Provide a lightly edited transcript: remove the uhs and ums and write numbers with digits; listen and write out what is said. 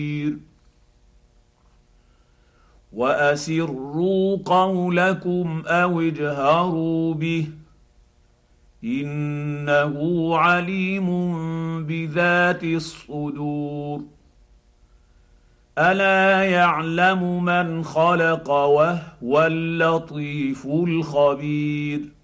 واسروا قولكم او اجهروا به انه عليم بذات الصدور الا يعلم من خلق وهو اللطيف الخبير